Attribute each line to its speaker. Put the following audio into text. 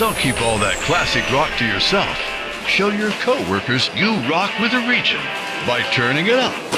Speaker 1: Don't keep all that classic rock to yourself. Show your coworkers you rock with a region by turning it up.